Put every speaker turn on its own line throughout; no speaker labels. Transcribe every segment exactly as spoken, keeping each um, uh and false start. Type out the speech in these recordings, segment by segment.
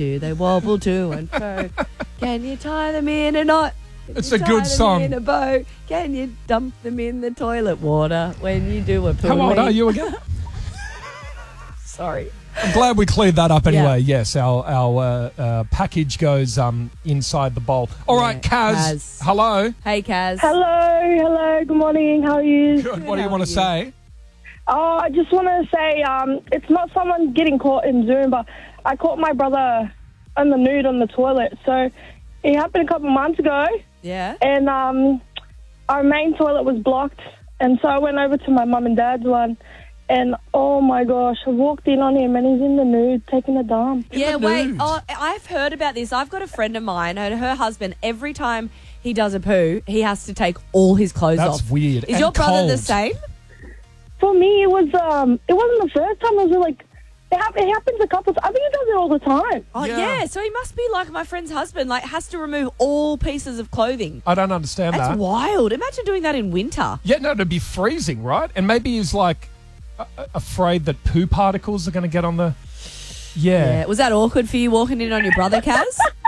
do they wobble to and fro? Can you tie them in a knot? Can
It's
you
a
tie
good
them
song.
in a bow? Can you dump them in the toilet water when you do a poo?
How old are you again?
Sorry.
I'm glad we cleared that up anyway. Yeah. Yes, our our uh, uh, package goes um, inside the bowl. All
Yeah,
right, Kaz,
Kaz.
hello.
Hey, Kaz.
Hello, hello, good morning, how are you?
Good. What do you
how
want
are
to
you?
say?
Oh, I just want to say, um, it's not someone getting caught in Zoom, but I caught my brother in the nude on the toilet. So it happened a couple of months ago,
Yeah.
and um, our main toilet was blocked, and so I went over to my mum and dad's one, and oh my gosh, I walked in on him, and he's in the nude taking a dump.
Yeah,
the
wait.
nude.
Oh, I've heard about this. I've got a friend of mine, and her husband, every time he does a poo, he has to take all his clothes
That's
off.
weird.
Is
And
your brother the
cold.
same?
For me, it was um, it wasn't the first time. It was like it, hap- it happens a couple. I think he does it all the time.
Oh,
Yeah.
yeah. So he must be like my friend's husband, like has to remove all pieces of clothing.
I don't understand
That's
that.
wild. Imagine doing that in winter.
Yeah, no, it'd be freezing, right? And maybe he's like a- a- afraid that poo particles are going to get on the. Yeah.
Yeah. Was that awkward for you walking in on your brother, Kaz?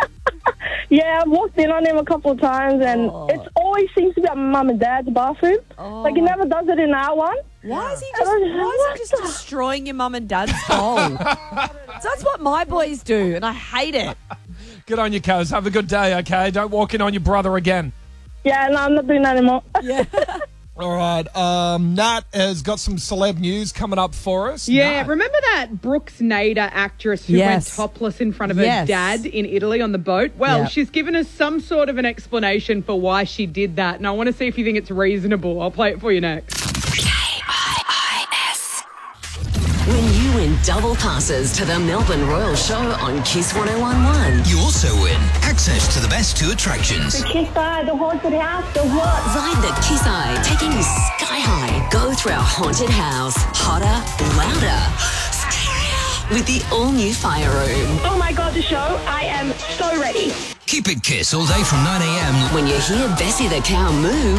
Yeah, I've walked in on him a couple of times, and
Oh.
it always seems to be at my mum and dad's bathroom.
Oh,
like, he
my-
never does it in our one.
Why is he
I
just?
was
Why
just like,
is
what
he just
the-
destroying your mum and dad's bowl? So that's what my boys do, and I hate it.
Good on you, Kaz. Have a good day, okay? Don't walk in on your brother again.
Yeah, no, I'm not doing that anymore.
Yeah.
All right. Um, Nat has got some celeb news coming up for us.
Yeah,
Nat.
remember that Brooks Nader actress who
Yes.
went topless in front of her
Yes.
dad in Italy on the boat? Well,
Yep.
she's given us some sort of an explanation for why she did that, and I want to see if you think it's reasonable. I'll play it for you next.
K I I S. When you win double passes to the Melbourne Royal Show on Kiss one oh one point one.
You also win access to the best two attractions.
Kiss Eye, the haunted house, the what?
Ride the Kiss Eye, taking you sky high. Go through our haunted house. Hotter, louder, scarier. With the all-new Fire Room.
Oh my God, the show. I am so ready.
Keep it Kiss all day from nine a.m.
When you hear Bessie the cow moo,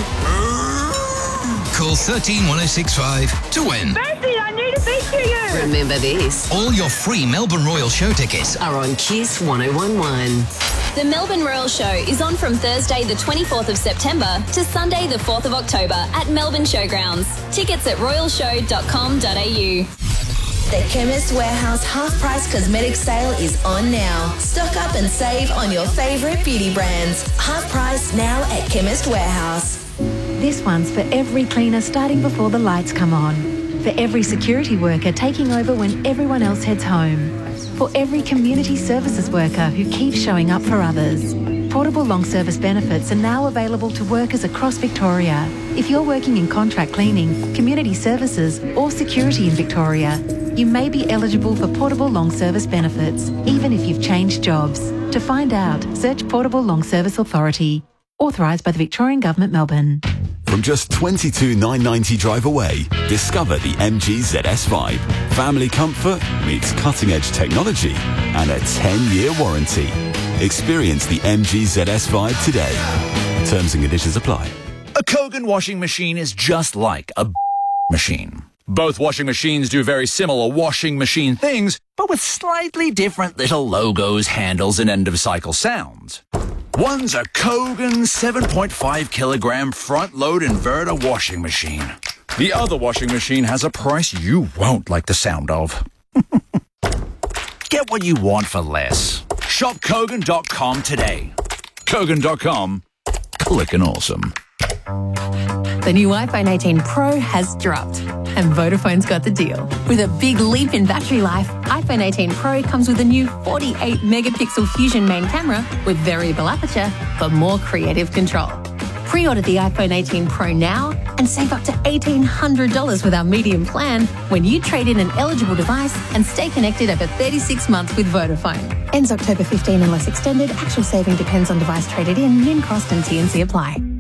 Call one three one oh six five to win.
Bessie, I need to speak to you.
remember this.
All your free Melbourne Royal Show tickets
Are on Kiss one oh one point one.
The Melbourne Royal Show is on from Thursday the twenty-fourth of September to Sunday the fourth of October at Melbourne Showgrounds. Tickets at royal show dot com dot a u.
The Chemist Warehouse half-price cosmetic sale is on now. Stock up and save on your favourite beauty brands. Half price now at Chemist Warehouse.
This one's for every cleaner starting before the lights come on. For every security worker taking over when everyone else heads home. For every community services worker who keeps showing up for others. Portable long service benefits are now available to workers across Victoria. If you're working in contract cleaning, community services or security in Victoria, you may be eligible for portable long service benefits, even if you've changed jobs. To find out, search Portable Long Service Authority. Authorised by the Victorian Government, Melbourne.
From just twenty-two thousand nine hundred ninety drive away, discover the M G Z S Vibe. Family comfort meets cutting-edge technology and a ten-year warranty. Experience the M G Z S Vibe today. Terms and conditions apply.
A Kogan washing machine is just like a machine. Both washing machines do very similar washing machine things, but with slightly different little logos, handles, and end-of-cycle sounds. One's a Kogan seven point five kilogram front-load inverter washing machine. The other washing machine has a price you won't like the sound of. Get what you want for less. Shop Kogan dot com today. Kogan dot com. Clickin' awesome.
The new iPhone eighteen Pro has dropped, and Vodafone's got the deal. With a big leap in battery life, iPhone eighteen Pro comes with a new forty-eight megapixel Fusion main camera with variable aperture for more creative control. Pre-order the iPhone eighteen Pro now and save up to eighteen hundred dollars with our medium plan when you trade in an eligible device and stay connected over thirty-six months with Vodafone. Ends October fifteenth unless extended. Actual saving depends on device traded in, min cost and T and C apply.